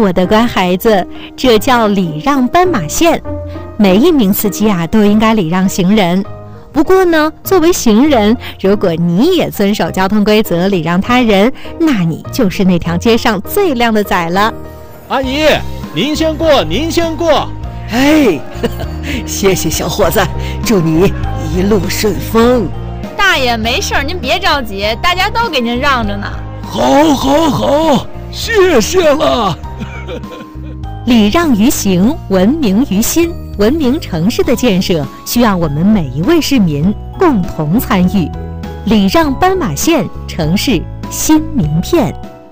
我的乖孩子，这叫礼让斑马线。每一名司机啊，都应该礼让行人。不过呢，作为行人，如果你也遵守交通规则，礼让他人，那你就是那条街上最靓的仔了。 阿姨，您先过，您先过。 哎，谢谢小伙子，祝你一路顺风。 大爷没事，您别着急，大家都给您让着呢。 好，谢谢了。 礼让于行，文明于心。文明城市的建设需要我们每一位市民共同参与。礼让斑马线，城市新名片。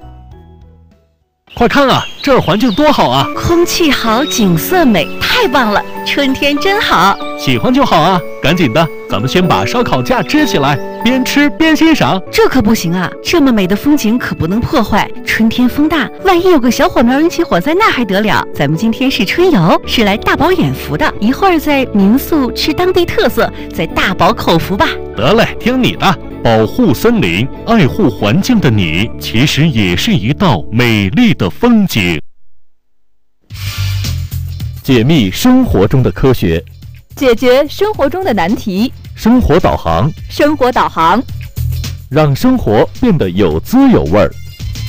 快看啊，这儿环境多好啊！ 空气好，景色美，太棒了！春天真好。 喜欢就好啊，赶紧的，咱们先把烧烤架支起来，边吃边欣赏。 这可不行啊，这么美的风景可不能破坏。春天风大，万一有个小火苗引起火灾，那还得了？咱们今天是春游，是来大饱眼福的。一会儿在民宿吃当地特色，再大饱口福吧。 得嘞，听你的。保护森林、爱护环境的你，其实也是一道美丽的风景。解密生活中的科学， 解决生活中的难题。 生活导航， 生活导航， 让生活变得有滋有味儿。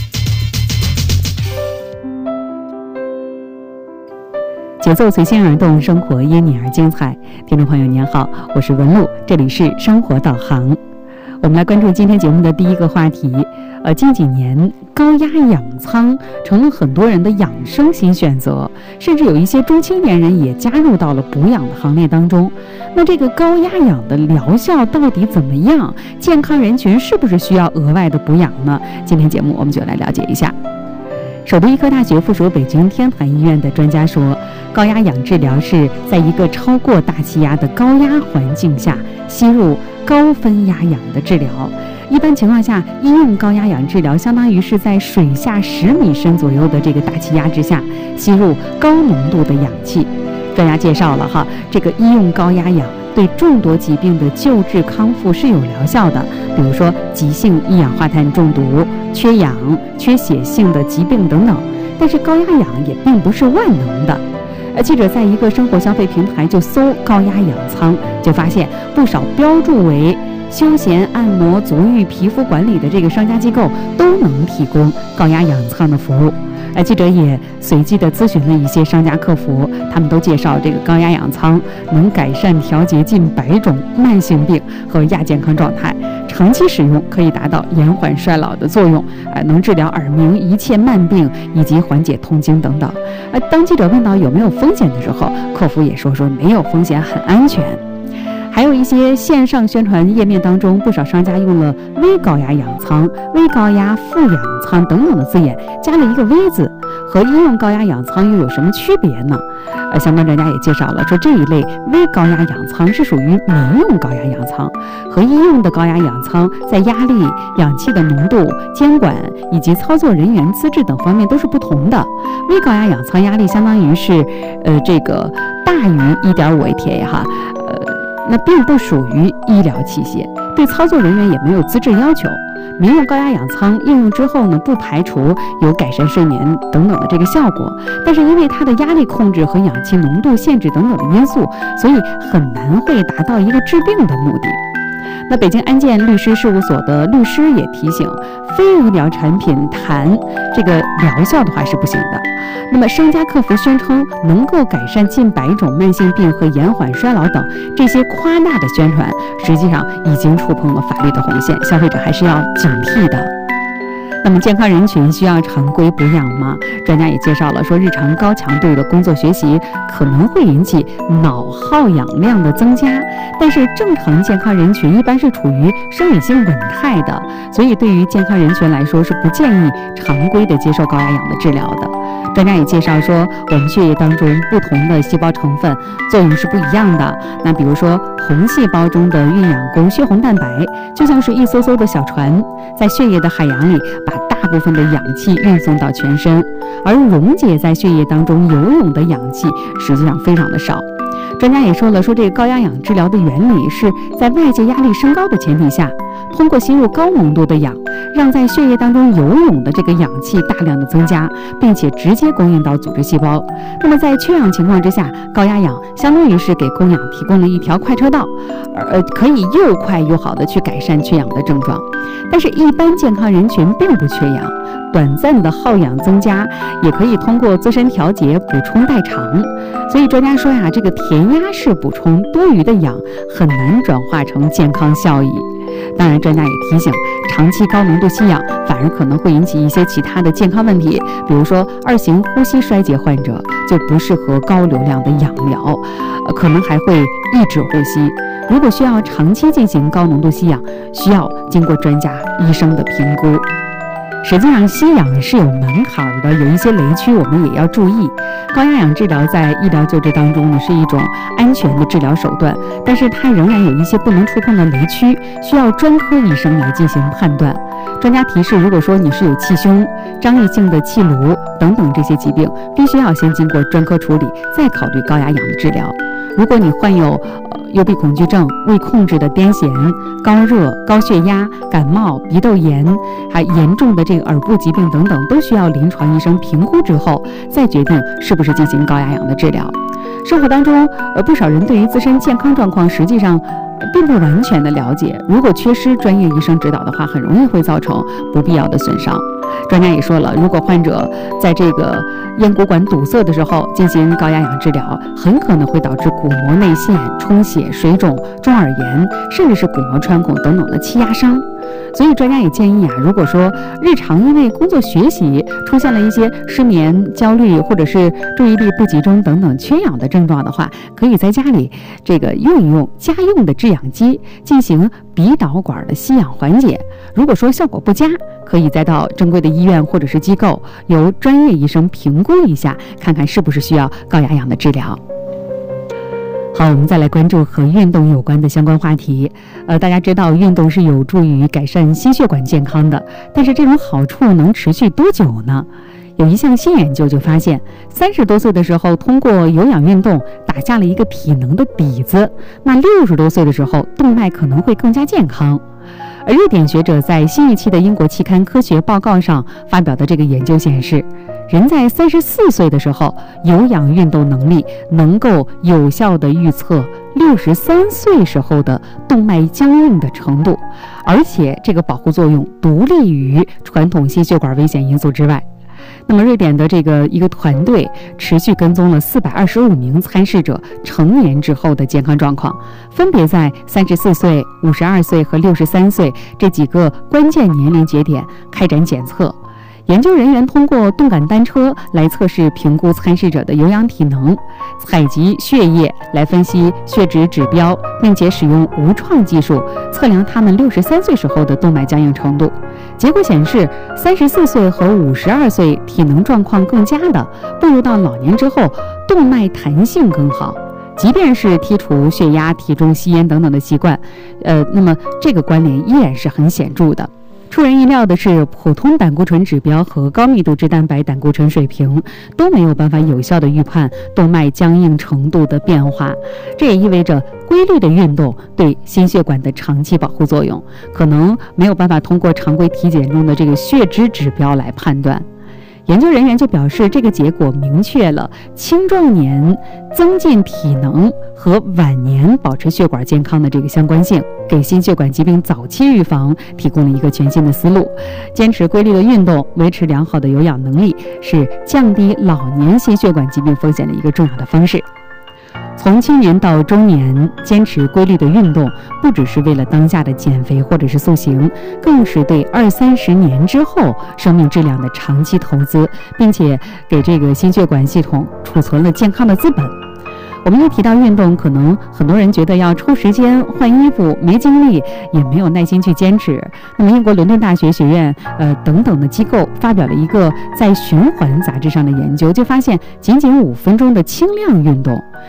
节奏随心而动，生活因你而精彩。听众朋友您好，我是文璐，这里是生活导航。我们来关注今天节目的第一个话题。近几年高压氧舱成了很多人的养生新选择，甚至有一些中青年人也加入到了补氧的行列当中。那这个高压氧的疗效到底怎么样？健康人群是不是需要额外的补氧呢？今天节目我们就来了解一下。首都医科大学附属北京天坛医院的专家说，高压氧治疗是在一个超过大气压的高压环境下吸入高分压氧的治疗。一般情况下，医用高压氧治疗相当于是在水下10米深左右的这个大气压之下吸入高浓度的氧气。专家介绍了这个医用高压氧对众多疾病的救治康复是有疗效的，比如说急性一氧化碳中毒、缺氧、缺血性的疾病等等。但是高压氧也并不是万能的。记者在一个生活消费平台就搜高压氧舱，就发现不少标注为休闲按摩、足浴、皮肤管理的这个商家机构都能提供高压氧舱的服务。记者也随机的咨询了一些商家客服，他们都介绍这个高压氧舱能改善调节近100种慢性病和亚健康状态，长期使用可以达到延缓衰老的作用，能治疗耳鸣、一切慢病以及缓解痛经等等。当记者问到有没有风险的时候，客服也说没有风险，很安全。还有一些线上宣传页面当中，不少商家用了微高压氧舱、微高压负氧舱等等的字眼，加了一个微字，和医用高压氧舱又有什么区别呢？相关专家也介绍了，说这一类微高压氧舱是属于民用高压氧舱，和医用的高压氧舱在压力、氧气的浓度、监管以及操作人员资质等方面都是不同的。微高压氧舱压力相当于是这个大于1.5 ATA 那并不属于医疗器械，对操作人员也没有资质要求。民用高压氧舱应用之后呢，不排除有改善睡眠等等的这个效果，但是因为它的压力控制和氧气浓度限制等等的因素，所以很难会达到一个治病的目的。那北京安建律师事务所的律师也提醒，非医疗产品谈这个疗效的话是不行的。那么商家客服宣称能够改善近100种慢性病和延缓衰老等，这些夸大的宣传实际上已经触碰了法律的红线，消费者还是要警惕的。那么健康人群需要常规补氧吗？专家也介绍了，说日常高强度的工作学习可能会引起脑耗氧量的增加，但是正常健康人群一般是处于生理性稳态的，所以对于健康人群来说是不建议常规的接受高压氧的治疗的。专家也介绍说，我们血液当中不同的细胞成分作用是不一样的。那比如说红细胞中的孕氧供血红蛋白就像是一艘艘的小船，在血液的海洋里把大部分的氧气运送到全身，而溶解在血液当中游泳的氧气实际上非常的少。专家也说了，说这个高压氧治疗的原理是在外界压力升高的前提下， 通过吸入高浓度的氧，让在血液当中游泳的这个氧气大量的增加，并且直接供应到组织细胞。那么在缺氧情况之下，高压氧相当于是给供氧提供了一条快车道，可以又快又好的去改善缺氧的症状。但是，一般健康人群并不缺氧，短暂的耗氧增加也可以通过自身调节补充代偿。所以专家说呀，这个填鸭式补充多余的氧很难转化成健康效益。当然，专家也提醒，长期高浓度吸氧反而可能会引起一些其他的健康问题，比如说2型呼吸衰竭患者就不适合高流量的氧疗，可能还会抑制呼吸。如果需要长期进行高浓度吸氧，需要经过专家医生的评估。实际上，吸氧是有门槛的，有一些雷区我们也要注意。高压氧治疗在医疗救治当中呢是一种安全的治疗手段，但是它仍然有一些不能触碰的雷区，需要专科医生来进行判断。专家提示，如果说你是有气胸、张力性的气颅等等这些疾病，必须要先经过专科处理，再考虑高压氧的治疗。如果你患有幽闭恐惧症、未控制的癫痫、高热、高血压、感冒、鼻窦炎，还严重的这个耳部疾病等等，都需要临床医生评估之后，再决定是不是进行高压氧的治疗。生活当中，不少人对于自身健康状况实际上并不完全的了解，如果缺失专业医生指导的话，很容易会造成不必要的损伤。专家也说了，如果患者在这个咽鼓管堵塞的时候进行高压氧治疗，很可能会导致鼓膜内陷、充血、水肿、中耳炎，甚至是鼓膜穿孔等等的气压伤。所以专家也建议如果说日常因为工作学习出现了一些失眠、焦虑或者是注意力不集中等等缺氧的症状的话，可以在家里用一用家用的制氧机进行鼻导管的吸氧缓解。如果说效果不佳，可以再到正规的医院或者是机构由专业医生评估一下，看看是不是需要高压氧的治疗。好，我们再来关注和运动有关的相关话题。大家知道运动是有助于改善心血管健康的，但是这种好处能持续多久呢？有一项新研究就发现，30多岁的时候通过有氧运动打下了一个体能的底子，那60多岁的时候动脉可能会更加健康。而瑞典学者在新一期的英国期刊《科学报告》上发表的这个研究显示，人在34岁的时候，有氧运动能力能够有效地预测63岁时候的动脉僵硬的程度，而且这个保护作用独立于传统心血管危险因素之外。那么瑞典的一个团队持续跟踪了425名参试者成年之后的健康状况，分别在34岁、52岁和63岁这几个关键年龄节点开展检测。研究人员通过动感单车来测试评估参试者的有氧体能，采集血液来分析血脂指标，并且使用无创技术测量他们63岁时候的动脉僵硬程度。结果显示，34岁和52岁体能状况更佳的，步入到老年之后，动脉弹性更好。即便是剔除血压、体重、吸烟等等的习惯，那么这个关联依然是很显著的。出人意料的是，普通胆固醇指标和高密度脂蛋白胆固醇水平都没有办法有效地预判动脉僵硬程度的变化。这也意味着规律的运动对心血管的长期保护作用，可能没有办法通过常规体检中的这个血脂指标来判断。研究人员就表示，这个结果明确了青壮年增进体能和晚年保持血管健康的这个相关性，给心血管疾病早期预防提供了一个全新的思路。坚持规律的运动，维持良好的有氧能力，是降低老年心血管疾病风险的一个重要的方式。从青年到中年，坚持规律的运动，不只是为了当下的减肥或者是塑形，更是对20-30年之后生命质量的长期投资，并且给这个心血管系统储存了健康的资本。我们一提到运动，可能很多人觉得要抽时间换衣服，没精力，也没有耐心去坚持。那么英国伦敦大学学院等等的机构发表了一个在循环杂志上的研究，就发现仅仅5分钟的轻量运动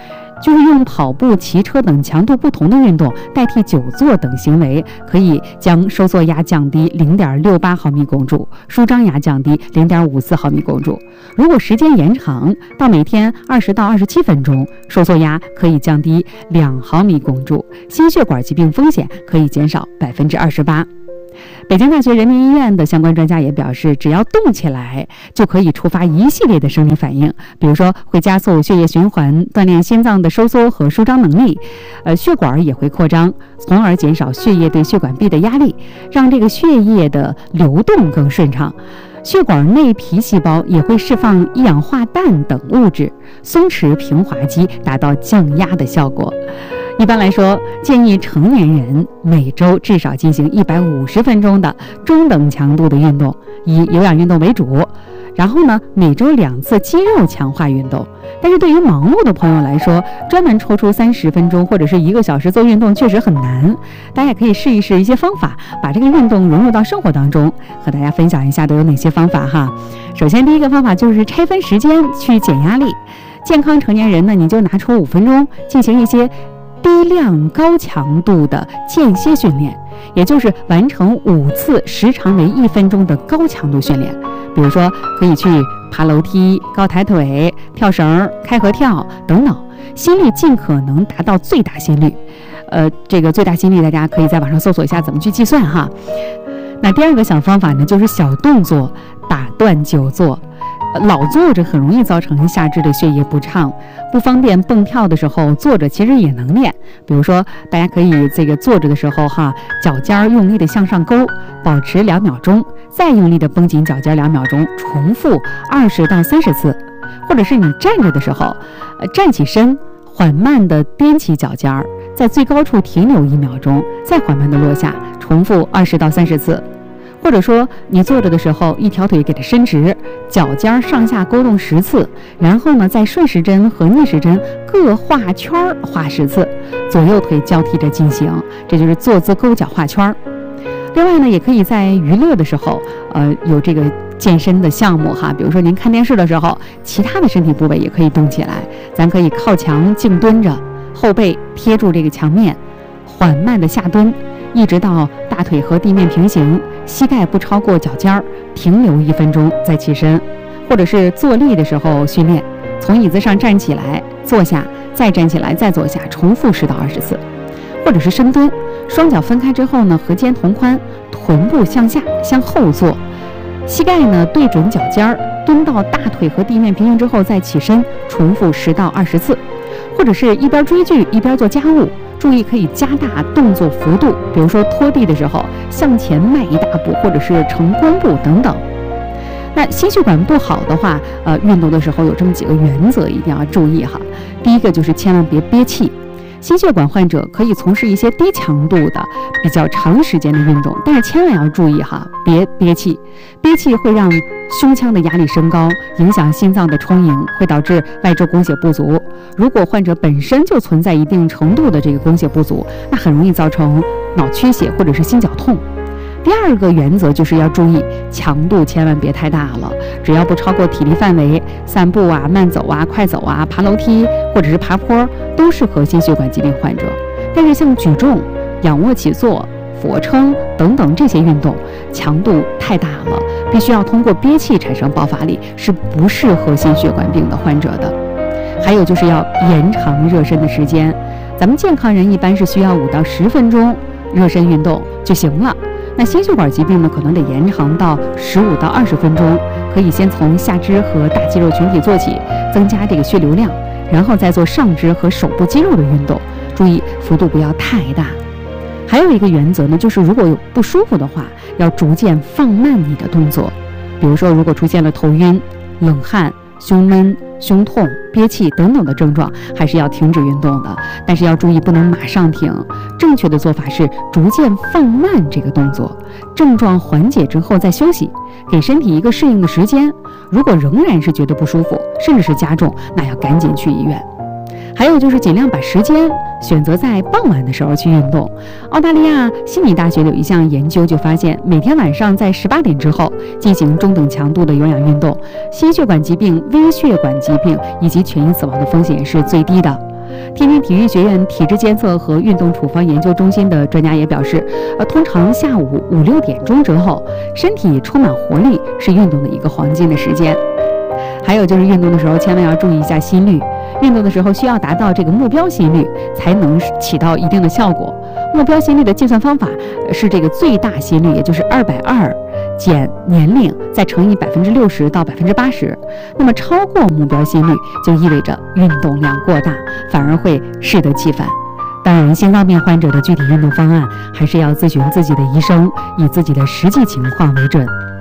就是用跑步、骑车等强度不同的运动代替久坐等行为，可以将收缩压降低 0.68 毫米汞柱，舒张压降低 0.54 毫米汞柱。如果时间延长到每天20到27分钟，收缩压可以降低2毫米汞柱，心血管疾病风险可以减少 28%。北京大学人民医院的相关专家也表示，只要动起来就可以触发一系列的生理反应，比如说会加速血液循环，锻炼心脏的收缩和舒张能力，血管也会扩张，从而减少血液对血管壁的压力，让这个血液的流动更顺畅。血管内皮细胞也会释放一氧化氮等物质，松弛平滑肌，达到降压的效果。一般来说，建议成年人每周至少进行150分钟的中等强度的运动，以有氧运动为主。然后呢，每周2次肌肉强化运动。但是对于忙碌的朋友来说，专门抽出30分钟或者是1个小时做运动确实很难。大家也可以试一试一些方法，把这个运动融入到生活当中。和大家分享一下都有哪些方法哈。首先，第一个方法就是拆分时间去减压力。健康成年人呢，你就拿出5分钟进行一些低量高强度的间歇训练，也就是完成5次时长为1分钟的高强度训练。比如说可以去爬楼梯、高抬腿、跳绳、开合跳等等，心率尽可能达到最大心率。这个最大心率大家可以在网上搜索一下怎么去计算哈。那第二个小方法呢，就是小动作打断久坐。老坐着很容易造成下肢的血液不畅，不方便蹦跳的时候，坐着其实也能练。比如说，大家可以这个坐着的时候哈，脚尖用力的向上勾，保持2秒钟，再用力的绷紧脚尖2秒钟，重复20到30次。或者是你站着的时候，站起身，缓慢的踮起脚尖，在最高处停留1秒钟，再缓慢的落下，重复20到30次。或者说你坐着的时候，一条腿给它伸直，脚尖上下勾动10次，然后呢再顺时针和逆时针各画圈画10次，左右腿交替着进行，这就是坐姿勾脚画圈。另外呢，也可以在娱乐的时候有这个健身的项目哈，比如说您看电视的时候，其他的身体部位也可以动起来。咱可以靠墙静蹲着，后背贴住这个墙面，缓慢的下蹲，一直到大腿和地面平行，膝盖不超过脚尖儿，停留1分钟再起身。或者是坐立的时候训练，从椅子上站起来，坐下，再站起来，再坐下，重复10到20次。或者是深蹲，双脚分开之后呢，和肩同宽，臀部向下向后坐，膝盖呢对准脚尖儿，蹲到大腿和地面平行之后再起身，重复10到20次。或者是一边追剧一边做家务，注意可以加大动作幅度，比如说拖地的时候向前迈1大步，或者是成弓步等等。那心血管不好的话，运动的时候有这么几个原则一定要注意哈。第一个就是千万别憋气。心血管患者可以从事一些低强度的比较长时间的运动，但是千万要注意哈，别憋气。憋气会让胸腔的压力升高，影响心脏的充盈，会导致外周供血不足。如果患者本身就存在一定程度的这个供血不足，那很容易造成脑缺血或者是心绞痛。第二个原则就是要注意强度千万别太大了，只要不超过体力范围，散步啊、慢走啊、快走啊、爬楼梯或者是爬坡都适合心血管疾病患者。但是像举重、仰卧起坐、俯卧撑等等这些运动强度太大了，必须要通过憋气产生爆发力，是不适合心血管病的患者的。还有就是要延长热身的时间，咱们健康人一般是需要5到10分钟热身运动就行了。那心血管疾病呢，可能得延长到15到20分钟，可以先从下肢和大肌肉群体做起，增加这个血流量，然后再做上肢和手部肌肉的运动，注意幅度不要太大。还有一个原则呢，就是如果有不舒服的话，要逐渐放慢你的动作。比如说，如果出现了头晕、冷汗、胸闷、胸痛、憋气等等的症状，还是要停止运动的。但是要注意，不能马上停。正确的做法是逐渐放慢这个动作，症状缓解之后再休息，给身体一个适应的时间。如果仍然是觉得不舒服，甚至是加重，那要赶紧去医院。还有就是尽量把时间选择在傍晚的时候去运动。澳大利亚悉尼大学有一项研究就发现，每天晚上在18点之后进行中等强度的有氧运动，心血管疾病、微血管疾病以及全因死亡的风险是最低的。 天津体育学院体质监测和运动处方研究中心的专家也表示，通常下午5、6点钟之后，身体充满活力是运动的一个黄金的时间。还有就是运动的时候千万要注意一下心率，运动的时候需要达到这个目标心率才能起到一定的效果。目标心率的计算方法是这个最大心率，也就是220减年龄再乘以60%到80%。那么超过目标心率就意味着运动量过大，反而会适得其反。当然，心脏病患者的具体运动方案还是要咨询自己的医生，以自己的实际情况为准。